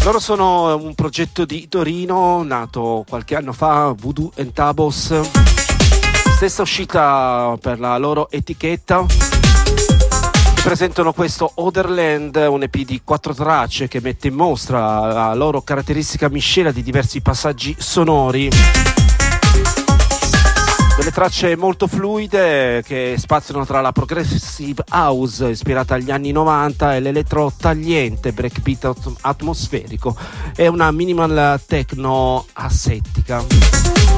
Loro sono un progetto di Torino nato qualche anno fa, Voodoo and Tabos, stessa uscita per la loro etichetta. Presentano questo Otherland, un EP di 4 tracce che mette in mostra la loro caratteristica miscela di diversi passaggi sonori. Delle tracce molto fluide che spaziano tra la progressive house ispirata agli anni 90 e l'elettro tagliente breakbeat atmosferico e una minimal techno asettica.